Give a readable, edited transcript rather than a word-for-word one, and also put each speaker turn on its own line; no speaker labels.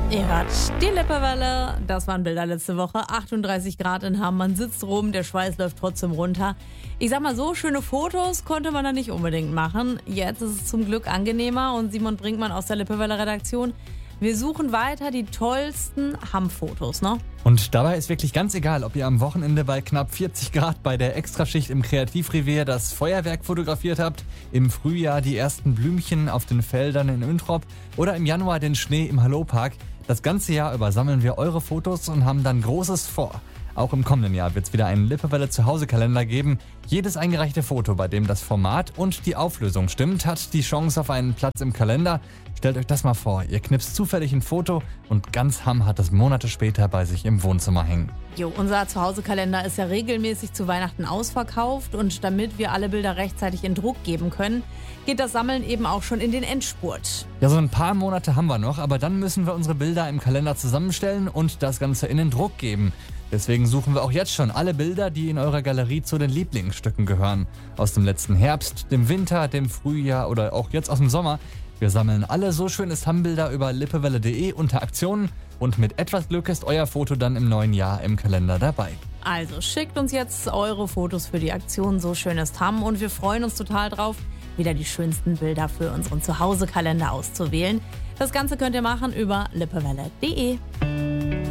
Ihr hört die Lippewelle. Das waren Bilder letzte Woche. 38 Grad in Hamm. Man sitzt rum, der Schweiß läuft trotzdem runter. Ich sag mal so, schöne Fotos konnte man da nicht unbedingt machen. Jetzt ist es zum Glück angenehmer und Simon Brinkmann aus der Lippewelle-Redaktion. Wir suchen weiter die tollsten Hamm-Fotos, ne?
Und dabei ist wirklich ganz egal, ob ihr am Wochenende bei knapp 40 Grad bei der Extraschicht im Kreativrevier das Feuerwerk fotografiert habt, im Frühjahr die ersten Blümchen auf den Feldern in Üntrop oder im Januar den Schnee im Hallopark. Das ganze Jahr über sammeln wir eure Fotos und haben dann Großes vor. Auch im kommenden Jahr wird es wieder einen Lippewelle-Zuhause-Kalender geben. Jedes eingereichte Foto, bei dem das Format und die Auflösung stimmt, hat die Chance auf einen Platz im Kalender. Stellt euch das mal vor, ihr knipst zufällig ein Foto und ganz Hamm hat es Monate später bei sich im Wohnzimmer hängen.
Jo, unser Zuhause-Kalender ist ja regelmäßig zu Weihnachten ausverkauft und damit wir alle Bilder rechtzeitig in Druck geben können, geht das Sammeln eben auch schon in den Endspurt.
Ja, so ein paar Monate haben wir noch, aber dann müssen wir unsere Bilder im Kalender zusammenstellen und das Ganze in den Druck geben. Deswegen suchen wir auch jetzt schon alle Bilder, die in eurer Galerie zu den Lieblingsstücken gehören. Aus dem letzten Herbst, dem Winter, dem Frühjahr oder auch jetzt aus dem Sommer. Wir sammeln alle So schön ist Hamm-Bilder über lippewelle.de unter Aktionen und mit etwas Glück ist euer Foto dann im neuen Jahr im Kalender dabei.
Also schickt uns jetzt eure Fotos für die Aktion So schön ist Hamm und wir freuen uns total drauf, wieder die schönsten Bilder für unseren Zuhause-Kalender auszuwählen. Das Ganze könnt ihr machen über lippewelle.de.